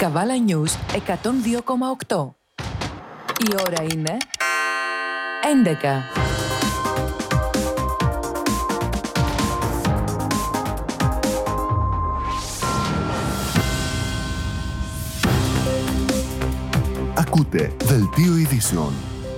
Καβάλα News 102,8. Η ώρα είναι 11. Ακούτε Δελτίο Ειδήσεων.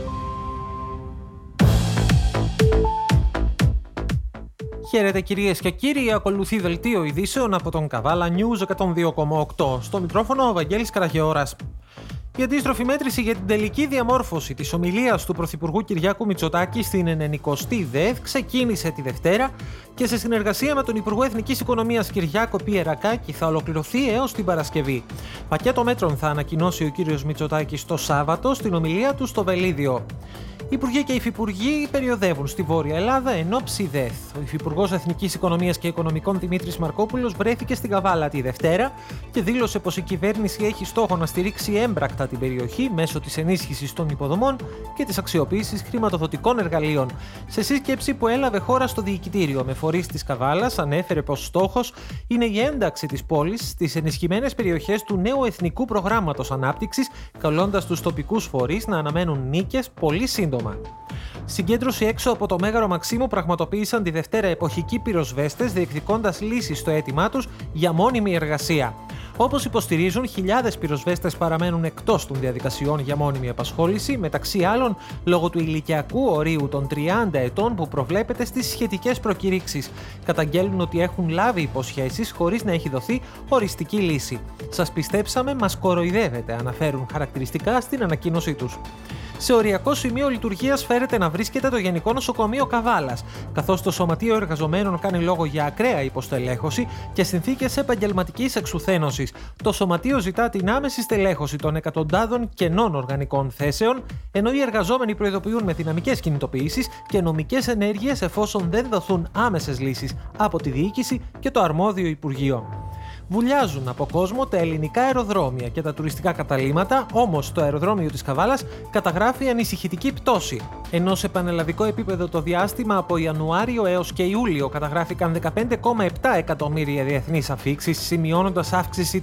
Χαίρετε κυρίες και κύριοι, ακολουθεί Δελτίο Ειδήσεων από τον Καβάλα News 102,8. Στο μικρόφωνο ο Βαγγέλης Καραγεώρας. Η αντίστροφη μέτρηση για την τελική διαμόρφωση της ομιλίας του Πρωθυπουργού Κυριάκου Μητσοτάκη στην 90η ΔΕΘ ξεκίνησε τη Δευτέρα και σε συνεργασία με τον Υπουργό Εθνικής Οικονομίας Κυριάκο Πιερακάκη θα ολοκληρωθεί έως την Παρασκευή. Πακέτο μέτρων θα ανακοινώσει ο κύριος Μητσοτάκης το Σάββατο στην ομιλία του στο Βελίδιο. Οι υπουργοί και οι υφυπουργοί περιοδεύουν στη Βόρεια Ελλάδα εν ώψη ΔΕΘ. Ο Υφυπουργός Εθνικής Οικονομίας και Οικονομικών Δημήτρης Μαρκόπουλος βρέθηκε στην Καβάλα τη Δευτέρα και δήλωσε πως η κυβέρνηση έχει στόχο να στηρίξει έμπρακτα την περιοχή μέσω της ενίσχυσης των υποδομών και της αξιοποίησης χρηματοδοτικών εργαλείων. Σε σύσκεψη που έλαβε χώρα στο Διοικητήριο με φορείς της Καβάλας, ανέφερε πως στόχος είναι η ένταξη της πόλης στις ενισχυμένες περιοχές του νέου Εθνικού Προγράμματος Ανάπτυξης, καλώντας τους τοπικούς φορείς να αναμένουν νίκες πολύ σύντομα. Συγκέντρωση έξω από το Μέγαρο Μαξίμου πραγματοποίησαν τη Δευτέρα εποχικοί πυροσβέστες, διεκδικώντας λύσεις στο αίτημά τους για μόνιμη εργασία. Όπως υποστηρίζουν, χιλιάδες πυροσβέστες παραμένουν εκτός των διαδικασιών για μόνιμη απασχόληση, μεταξύ άλλων λόγω του ηλικιακού ορίου των 30 ετών που προβλέπεται στις σχετικές προκηρύξεις. Καταγγέλνουν ότι έχουν λάβει υποσχέσεις χωρίς να έχει δοθεί οριστική λύση. «Σας πιστέψαμε, μας κοροϊδεύετε», αναφέρουν χαρακτηριστικά στην ανακοίνωσή τους. Σε οριακό σημείο λειτουργίας φέρεται να βρίσκεται το Γενικό Νοσοκομείο Καβάλας, καθώς το Σωματείο Εργαζομένων κάνει λόγο για ακραία υποστελέχωση και συνθήκες επαγγελματικής εξουθένωσης. Το Σωματείο ζητά την άμεση στελέχωση των εκατοντάδων κενών οργανικών θέσεων, ενώ οι εργαζόμενοι προειδοποιούν με δυναμικές κινητοποιήσεις και νομικές ενέργειες εφόσον δεν δοθούν άμεσες λύσεις από τη διοίκηση και το αρμόδιο Υπουργείο. Βουλιάζουν από κόσμο τα ελληνικά αεροδρόμια και τα τουριστικά καταλύματα, όμως το αεροδρόμιο της Καβάλας καταγράφει ανησυχητική πτώση. Ενώ σε πανελλαδικό επίπεδο το διάστημα από Ιανουάριο έως και Ιούλιο καταγράφηκαν 15,7 εκατομμύρια διεθνείς αφήξεις, σημειώνοντας αύξηση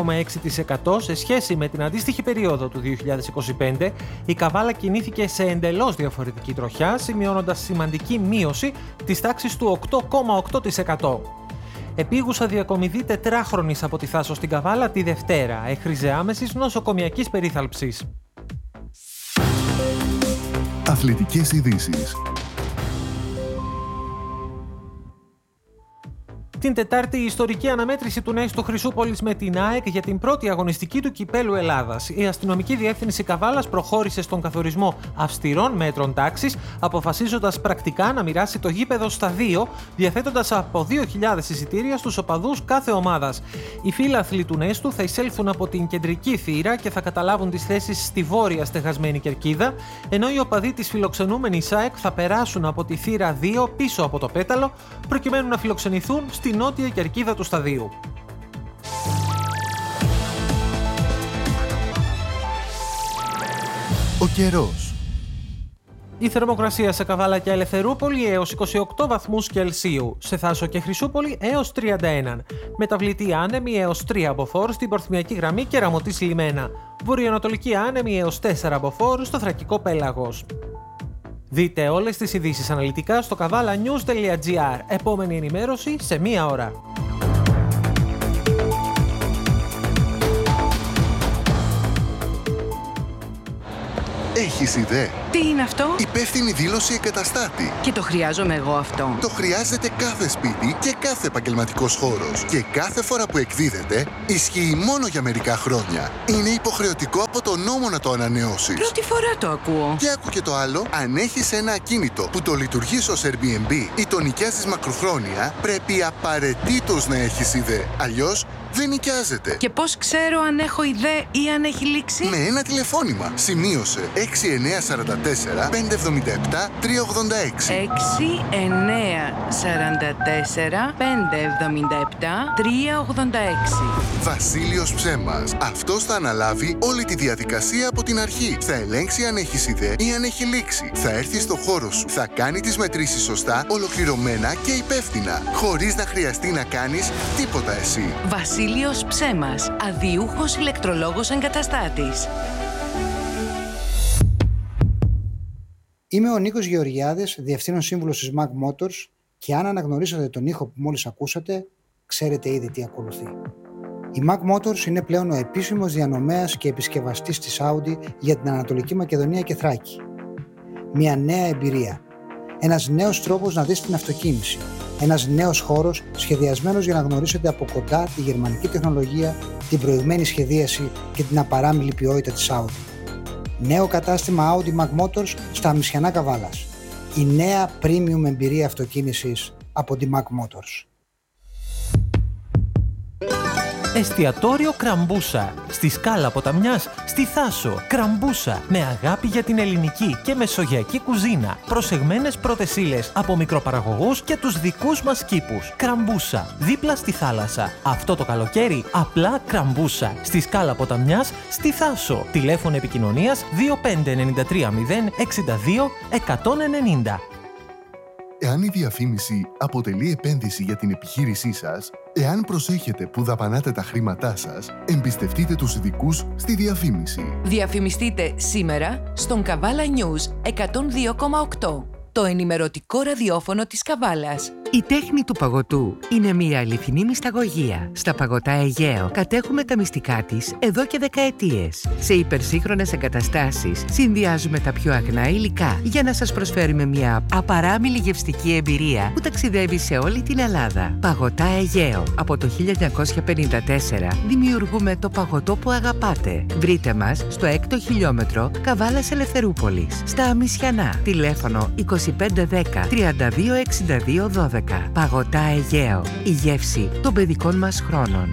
3,6% σε σχέση με την αντίστοιχη περίοδο του 2025, η Καβάλα κινήθηκε σε εντελώς διαφορετική τροχιά, σημειώνοντας σημαντική μείωση της τάξης του 8,8%. Επίγουσα διακομιδή τετράχρονης από τη Θάσο στην Καβάλα τη Δευτέρα έχριζε άμεσης νοσοκομιακής περίθαλψης. Αθλητικές ειδήσεις. Την Τετάρτη η ιστορική αναμέτρηση του Νέστο Χρυσούπολης με την ΑΕΚ για την πρώτη αγωνιστική του Κυπέλλου Ελλάδας. Η αστυνομική διεύθυνση Καβάλας προχώρησε στον καθορισμό αυστηρών μέτρων τάξης, αποφασίζοντας πρακτικά να μοιράσει το γήπεδο στα δύο, διαθέτοντας από 2.000 εισιτήρια στους οπαδούς κάθε ομάδας. Οι φίλαθλοι του Νέστου θα εισέλθουν από την κεντρική θύρα και θα καταλάβουν τις θέσεις στη βόρεια στεγασμένη κερκίδα, ενώ οι οπαδοί της φιλοξενούμενης ΑΕΚ θα περάσουν από τη θύρα 2 πίσω από το πέταλο, προκειμένου να φιλοξενηθούν στη νότια κερκίδα του σταδίου. Ο καιρός. Η θερμοκρασία σε Καβάλα και Ελευθερούπολη έως 28 βαθμούς Κελσίου, σε Θάσο και Χρυσούπολη έως 31, μεταβλητή άνεμη έως 3 μποφόρ στην Πορθμιακή Γραμμή και Ραμωτής Λιμένα, βορειοανατολική άνεμη έως 4 μποφόρ στο Θρακικό Πέλαγος. Δείτε όλες τις ειδήσεις αναλυτικά στο kavalanews.gr. Επόμενη ενημέρωση σε 1 ώρα. Έχεις ιδέα? Τι είναι αυτό? Υπεύθυνη δήλωση εγκαταστάτη. Και το χρειάζομαι εγώ αυτό. Το χρειάζεται κάθε σπίτι και κάθε επαγγελματικός χώρος. Και κάθε φορά που εκδίδεται, ισχύει μόνο για μερικά χρόνια. Είναι υποχρεωτικό από το νόμο να το ανανεώσεις. Πρώτη φορά το ακούω. Και άκου και το άλλο, αν έχεις ένα ακίνητο που το λειτουργείς ως Airbnb ή το νοικιάζεις μακροχρόνια, πρέπει απαραίτητος να έχεις ιδέα. Αλλιώς δεν νοικιάζεται. Και πώς ξέρω αν έχω ιδέα ή αν έχει λήξει? Με ένα τηλεφώνημα. Σημείωσε 6944 577 386. 6944 577 386. Βασίλειος Ψέμας. Αυτός θα αναλάβει όλη τη διαδικασία από την αρχή. Θα ελέγξει αν έχεις ιδέα ή αν έχει λήξει. Θα έρθει στο χώρο σου. Θα κάνει τις μετρήσεις σωστά, ολοκληρωμένα και υπεύθυνα. Χωρίς να χρειαστεί να κάνεις τίποτα εσύ. Βασίλειος Βασίλειος Ψέμας, αδιούχος ηλεκτρολόγος εγκαταστάτης. Είμαι ο Νίκος Γεωργιάδης, Διευθύνων Σύμβουλος της Mac Motors, και αν αναγνωρίσατε τον ήχο που μόλις ακούσατε, ξέρετε ήδη τι ακολουθεί. Η Mac Motors είναι πλέον ο επίσημος διανομέας και επισκευαστής της Audi για την Ανατολική Μακεδονία και Θράκη. Μια νέα εμπειρία. Ένας νέος τρόπος να δεις την αυτοκίνηση. Ένας νέος χώρος σχεδιασμένος για να γνωρίσετε από κοντά τη γερμανική τεχνολογία, την προηγμένη σχεδίαση και την απαράμιλη ποιότητα της Audi. Νέο κατάστημα Audi Mac Motors στα Αμισιανά Καβάλας. Η νέα premium εμπειρία αυτοκίνησης από τη Mac Motors. Εστιατόριο Κραμπούσα. Στη Σκάλα Ποταμιάς, στη Θάσο. Κραμπούσα. Με αγάπη για την ελληνική και μεσογειακή κουζίνα. Προσεγμένες πρώτες ύλες από μικροπαραγωγούς και τους δικούς μας κήπους. Κραμπούσα. Δίπλα στη θάλασσα. Αυτό το καλοκαίρι απλά Κραμπούσα. Στη Σκάλα Ποταμιάς, στη Θάσο. Τηλέφωνο επικοινωνίας 2593 062 190. Εάν η διαφήμιση αποτελεί επένδυση για την επιχείρησή σας, εάν προσέχετε που δαπανάτε τα χρήματά σας, εμπιστευτείτε τους ειδικούς στη διαφήμιση. Διαφημιστείτε σήμερα στον Καβάλα News 102,8, το ενημερωτικό ραδιόφωνο της Καβάλας. Η τέχνη του παγωτού είναι μια αληθινή μυσταγωγία. Στα Παγωτά Αιγαίο κατέχουμε τα μυστικά της εδώ και δεκαετίες. Σε υπερσύγχρονες εγκαταστάσεις συνδυάζουμε τα πιο αγνά υλικά για να σας προσφέρουμε μια απαράμιλη γευστική εμπειρία που ταξιδεύει σε όλη την Ελλάδα. Παγωτά Αιγαίο. Από το 1954 δημιουργούμε το παγωτό που αγαπάτε. Βρείτε μας στο 6ο χιλιόμετρο Καβάλας Ελευθερούπολης, στα Αμισιανά. Τηλέφωνο 2510 32 62 12. Παγωτά Αιγαίο. Η γεύση των παιδικών μας χρόνων.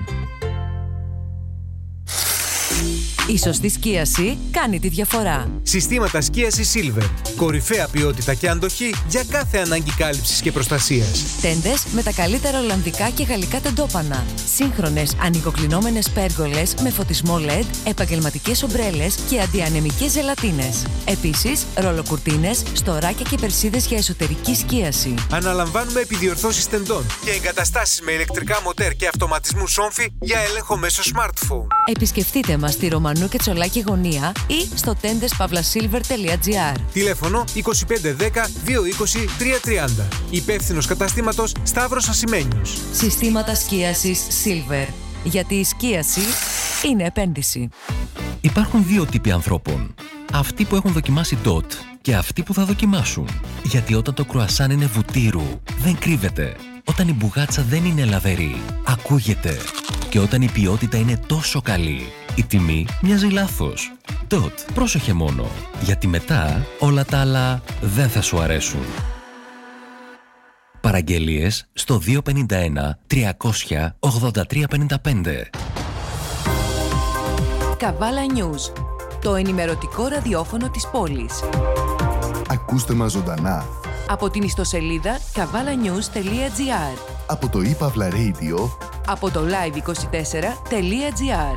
Η σωστή σκίαση κάνει τη διαφορά. Συστήματα σκίασης Silver. Κορυφαία ποιότητα και αντοχή για κάθε ανάγκη κάλυψης και προστασίας. Τέντες με τα καλύτερα ολλανδικά και γαλλικά τεντόπανα. Σύγχρονες ανοιγοκλεινόμενες πέργολες με φωτισμό LED, επαγγελματικές ομπρέλες και αντιανεμικές ζελατίνες. Επίσης, ρολοκουρτίνες, στοράκια και περσίδες για εσωτερική σκίαση. Αναλαμβάνουμε επιδιορθώσεις τεντών και εγκαταστάσεις με ηλεκτρικά μοτέρ και αυτοματισμού σόμφι για έλεγχο μέσω smartphone. Επισκεφτείτε μας στη Ρωμανού και Τσολάκη γωνία ή στο tendeспavlasilver.gr. Τηλέφωνο 2510 220 330. Υπεύθυνος καταστήματος Σταύρος Ασημένιος. Συστήματα σκίασης Silver. Γιατί η σκίαση είναι επένδυση. Υπάρχουν δύο τύποι ανθρώπων. Αυτοί που έχουν δοκιμάσει DOT και αυτοί που θα δοκιμάσουν. Γιατί όταν το κρουασάν είναι βουτύρου, δεν κρύβεται. Όταν η μπουγάτσα δεν είναι λαβερή, ακούγεται. Και όταν η ποιότητα είναι τόσο καλή, η τιμή μοιάζει λάθος. DOT, πρόσεχε μόνο. Γιατί μετά όλα τα άλλα δεν θα σου αρέσουν. Παραγγελίες στο 251 300 8355. Καβάλα News, το ενημερωτικό ραδιόφωνο της πόλης. Ακούστε μας ζωντανά Από την ιστοσελίδα kavalanews.gr, από το ePavla Radio, από το live24.gr.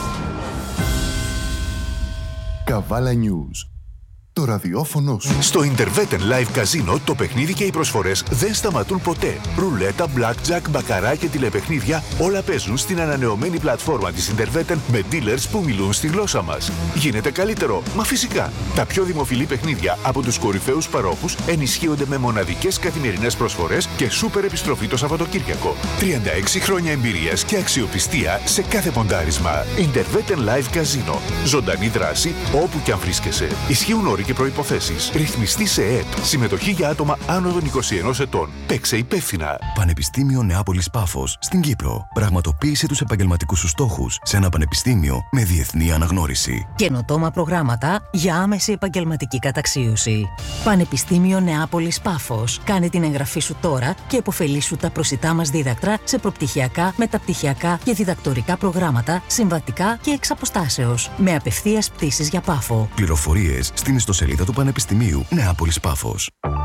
Καβάλα News. Το ραδιόφωνο σου. Στο Interveten Live Casino το παιχνίδι και οι προσφορές δεν σταματούν ποτέ. Ρουλέτα, blackjack, μπακαρά και τηλεπαιχνίδια όλα παίζουν στην ανανεωμένη πλατφόρμα της Interveten με dealers που μιλούν στη γλώσσα μας. Γίνεται καλύτερο, μα φυσικά. Τα πιο δημοφιλή παιχνίδια από τους κορυφαίους παρόχους ενισχύονται με μοναδικές καθημερινές προσφορές και σούπερ επιστροφή το Σαββατοκύριακο. 36 χρόνια εμπειρίας και αξιοπιστία σε κάθε ποντάρισμα. Interveten Live Casino. Ζωντανή δράση όπου και αν βρίσκεσαι. Ισχύουν όροι και προϋποθέσεις. Ρυθμιστή σε ΕΕΠ. Συμμετοχή για άτομα άνω των 21 ετών. Παίξε υπεύθυνα. Πανεπιστήμιο Νεάπολης Πάφος στην Κύπρο. Πραγματοποίησε τους επαγγελματικούς σου στόχους σε ένα πανεπιστήμιο με διεθνή αναγνώριση. Καινοτόμα προγράμματα για άμεση επαγγελματική καταξίωση. Πανεπιστήμιο Νεάπολης Πάφος. Κάνε την εγγραφή σου τώρα και επωφελήσου τα προσιτά μας δίδακτρα σε προπτυχιακά, μεταπτυχιακά και διδακτορικά προγράμματα, συμβατικά και εξ αποστάσεως. Με απευθείας πτήσεις για Πάφο. Πληροφορίες στην ιστοσελίδα του Πανεπιστημίου Νεάπολης Πάφος.